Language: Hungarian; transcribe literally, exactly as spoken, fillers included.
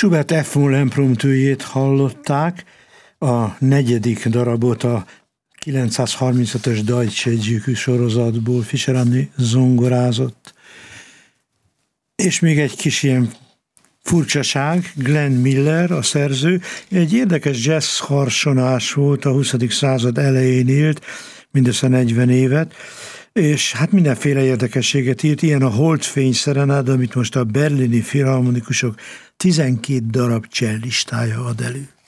Schubert F-moll impromptujét hallották, a negyedik darabot a kilencszázharmincötös Deutsche Gyűkű sorozatból Fischer André zongorázott. És még egy kis ilyen furcsaság, Glenn Miller, a szerző, egy érdekes jazz harsonás volt, a huszadik század elején élt, mindössze negyven évet, és hát mindenféle érdekességet írt, ilyen a Holdfény szerenád, amit most a berlini filharmonikusok tizenkét darab cellistája ad elő.